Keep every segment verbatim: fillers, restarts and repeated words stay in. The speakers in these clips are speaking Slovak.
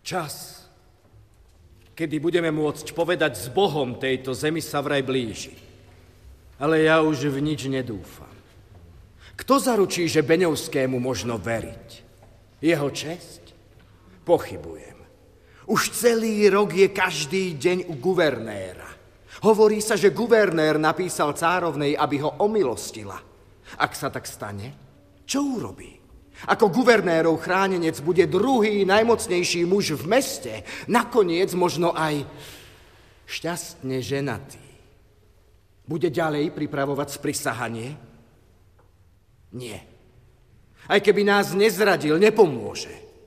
Čas, kedy budeme môcť povedať s Bohom tejto zemi, sa vraj blíži. Ale ja už v nič nedúfam. Kto zaručí, že Beňovskému možno veriť? Jeho česť? Pochybujem. Už celý rok je každý deň u guvernéra. Hovorí sa, že guvernér napísal cárovnej, aby ho omilostila. Ak sa tak stane, čo urobí? Ako guvernérov chránenec bude druhý najmocnejší muž v meste, nakoniec možno aj šťastne ženatý. Bude ďalej pripravovať sprisahanie? Nie. Aj keby nás nezradil, nepomôže.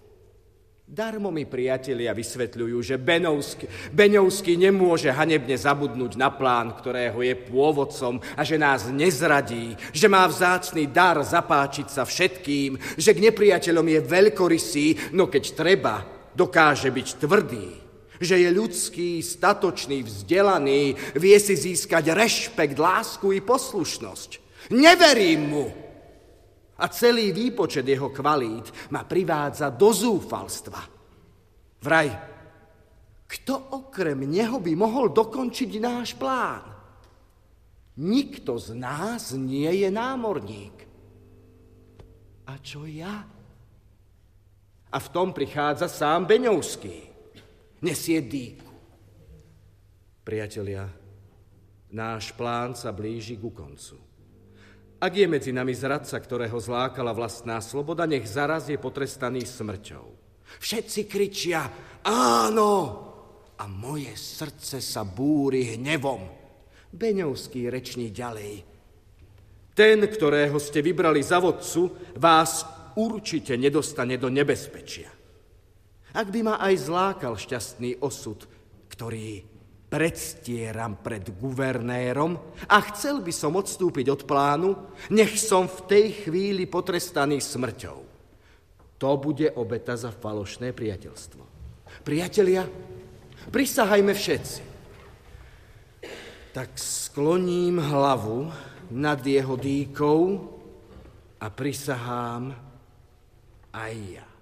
Darmo mi priatelia vysvetľujú, že Beňovský, Beňovský nemôže hanebne zabudnúť na plán, ktorého je pôvodcom a že nás nezradí, že má vzácny dar zapáčiť sa všetkým, že k nepriateľom je veľkorysý, no keď treba, dokáže byť tvrdý, že je ľudský, statočný, vzdelaný, vie si získať rešpekt, lásku i poslušnosť. Neverím mu! A celý výpočet jeho kvalít ma privádza do zúfalstva. Vraj, kto okrem neho by mohol dokončiť náš plán? Nikto z nás nie je námorník. A čo ja? A v tom prichádza sám Beňovský. Nesie dýku. Priatelia, náš plán sa blíži ku koncu. Ak je medzi nami zradca, ktorého zlákala vlastná sloboda, nech zaraz je potrestaný smrťou. Všetci kričia áno a moje srdce sa búri hnevom. Beňovský reční ďalej. Ten, ktorého ste vybrali za vodcu, vás určite nedostane do nebezpečia. Ak by ma aj zlákal šťastný osud, ktorý predstieram pred guvernérom a chcel by som odstúpiť od plánu, nech som v tej chvíli potrestaný smrťou. To bude obeta za falošné priateľstvo. Priatelia, prisahajme všetci. Tak skloním hlavu nad jeho dýkou a prisahám aj ja.